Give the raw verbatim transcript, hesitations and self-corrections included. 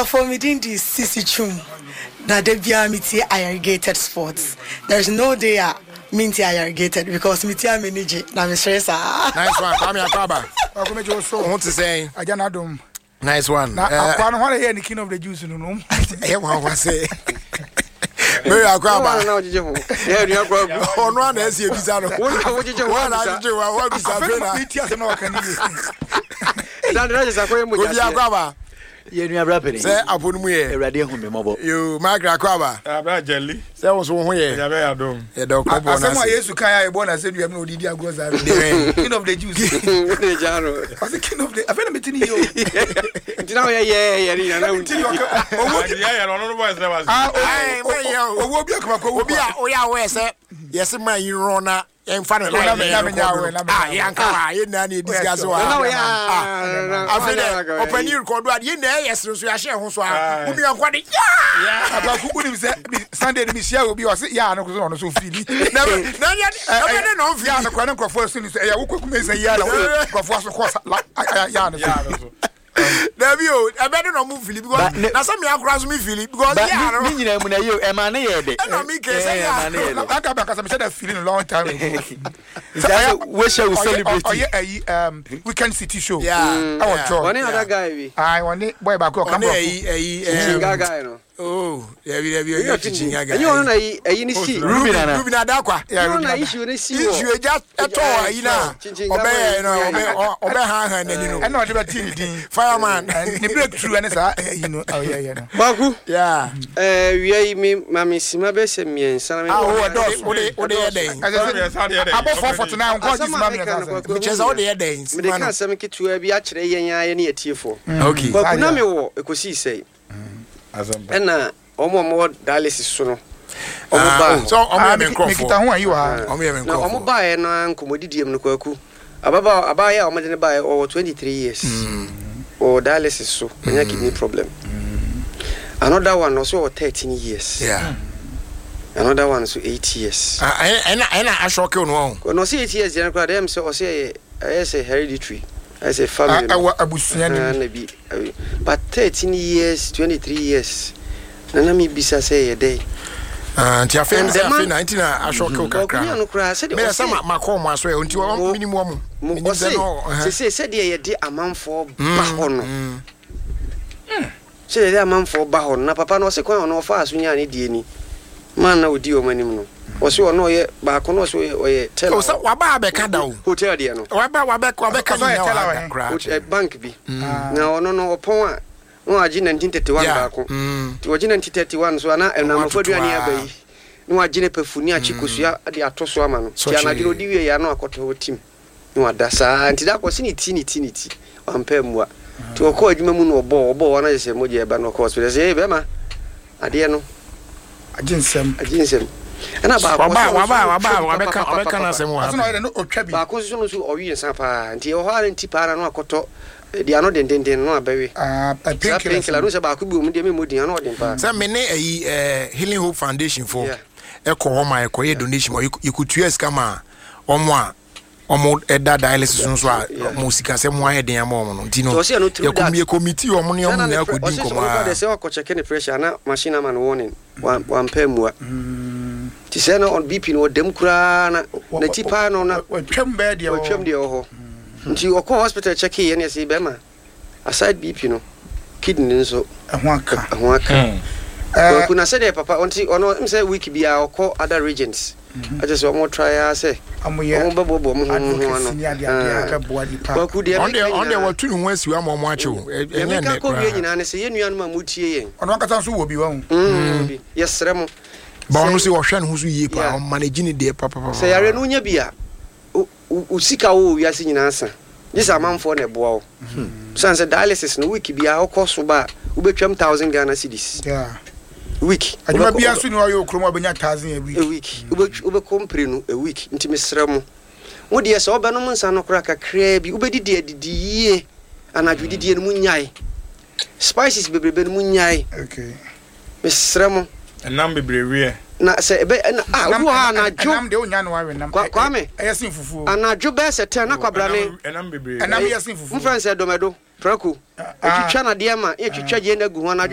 for me din di Sisi Chum. Na de bia miti irrigated sports. There's no day a minti irrigated because miti a manage na me stress ah. Nice one. Come here, Baba. Welcome to so. What to say? Ajana dom. Nice one. Na akwa no here the king of the Jews no no. Eh wan wan say. Mary akwa ba. Na ojije ho. Eh ni akwa. Ono na esi ebisa no. Won na ojije ho. Won na ojije wa wa bisa fe na. Miti ase no kan ni. Dan dan just akwa mu. Obi akwa ba. Ye nua bra pere. Say aponu mu ye. Ewrade hu me mobo. Yo Margaret akwa ba. Abra jelly. Say wo so ho ye. Ya be ya dom. Ye do ko bo na. Asema Yesu kan ya ebo na se duam na odidi agroza. King of the Jews. Ne jaro. I say king of the. I feel me tini yo. Ntina ye ye ye ni na na unti. Owo ya ya no no boys never. Ah, Ai we ye owo bi akoma ko obi a o ya we say yes man you run na en fa no na me na me nya we na me. Ah yan ka ye na na discuss wa. Na we ya. Afede opani record wa ye na yes so ya share ho so a. Umi an kwa de ya. Aba ku kuni se Sunday mi share obi o se ya na ko so no so fili. Na na ya na no ya na kwa na krofo so ni se ya wo kwaku me se ya na krofo so ko ya na so. Dabio, I better not move Philip because na some me across me Philip because yeah. Ni nyina mu na you e ma na ye de. Na me ke say ya. I got back as I said that feeling a long time ago. That we shall celebrate. Oh yeah, um Weekend City show. Yeah. I want to. One other guy we. I want it boy back come up. Eh eh guy no. Oh, yeah, yeah, yeah, yeah, teaching guy. And you want na eh ni see. Ruby na Ruby na da kwa. Yeah, you na issue ni see. Issue just at all yi na. Obe no, obe obe han han na ni no. And no dey team din. Fireman. The breakthrough and say you know. Oh yeah, yeah. Baku. Yeah. Eh we mi mama sima be se miensa na me. Ah, o dos, o de o de den. Abo four forty-nine ko dis mama na. Me cheza o de den. Me de kan sam kitu bi a kire yen ya ye na etiefo. Okay. Baku na me wo ekosi sei. Azamba. Na omo mo dialysis so no. Omo ba. So omo me crop. Me kita ho ayi wa. Omo me Na crop. omo ba e na nkomodidiem no kwaku. Ababa abaya omo de ne ba e o twenty-three years. Or dialysis so mm. kidney problem. Mm. Another one also thirteen years. Yeah. Another one so eight years. Ah, and and I shock you no. No see eight years you know them so say I say hereditary. I say family. I abusuan ni. But thirteen years, twenty-three years. Nana mi bisa say a day. Ah, ti afa say nineteen I shock you kakra. Ko no kra say me say ma call mo aso e nti o minimum mo. Say say say dey ye dey amanfo ba ho no. Mm. Say dey amanfo ba ho na papa no say kwan no fa aso nya ne die ni. Man na odi o manim no. O say no ye ba ko no so ye tell. O say wa ba be ka da o. Hotel dey no. Wa ba wa be ko be ka ni na wa bank bi. Na ono no opon a no agi nineteen thirty-one ba ko. Ti ogi nineteen thirty-one so ana na mafaduani abai. No agi ne pafuni a chikosua de atoso ama no. Ti anadiro di wie ya no akoto tim. No adasa anti da ko sini ti ni ti ni ti. Ampa mua. Ti okọ adwuma mu no obo obo wana je se moje eba no hospital say be ma. Ade no. Ajinsem. Ajinsem. Ana ba wa ba wa ba wa ba wa be ka wa be ka na sem wa. So no no otwa bi. Ba ko so no so owi nsa pa. Nti o ha nti pa na no akoto di ano den den den no abawe. Ah, painkiller no se ba ko bi o mu de me modin ano den pa. Say me ne ayi eh Healing Hope Foundation for eko ho ma eko ye donation you could two years kama omo a omo eda dialysis no so a mo sika se mo ayeden am omo no nti no ye committee committee omo ne omo na akodi nkomo a they say ko check any pressure na machine man warning one one pemua ti se no on B P no dem kura na na tipa no na twem be de o twem de o ho nti o ko hospital check ye na se be ma aside B P no kidney nso ho aka ho aka eh kuna se de papa onti ono im say week bia o ko other regions I just want to try say amoye on babo bo mo no ba ku de on de on de watu nu wansi wa mo mo ache o enye ne ko bi nyina ne se ye nuanu ma mutie yen ono kata so wo bi wa hu mm yesre mo ba ono se wo hwe ne hu so yie pa manage ne de papa papa se yare no nya bia o sika wo wiase nyina asa this amanfo na boa o sanse dialysis no week bia o koso ba wo betwam one thousand Ghana cedis yeah week aduma bia so ni wa yo kromo abenya one thousand a week a week ube ube compre no a week nti mesrɛ mo wo de sɛ oba no nsa no kora kakra bi ube didi adidi yie anadwo didi no munyai spices bebrebe no munyai okay mesrɛ mo enam bebrebe na sɛ ebe na ah wo ha anadwo enam de onya no wa enam kwa me eyesin fufu anadwo be sɛ ten na kwabra ne enam bebrebe enam yesin fufu mfran sɛ domedo prako etwitwa na de ma etwitwa je na gu ho anadwo